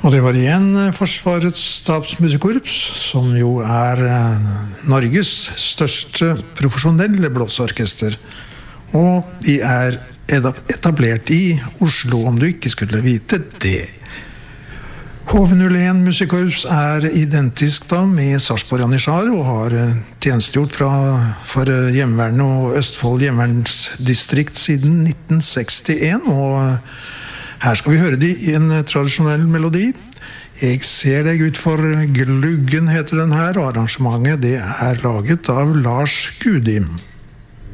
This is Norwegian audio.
Og det var igjen Forsvarets stabsmusikkorps, som jo Norges største profesjonelle blåsorkester. Og de etablert i Oslo, om du ikke skulle vite det. HV-01 musikkorps identisk da med Sarpsborg Janitsjar og har tjenestegjort for Hjemmevernet og Østfold Hjemmevernsdistrikt siden 1961, og her skal vi høre de i en tradisjonell melodi. Jeg ser deg ut for gluggen heter den her, og arrangementet det laget av Lars Gudim.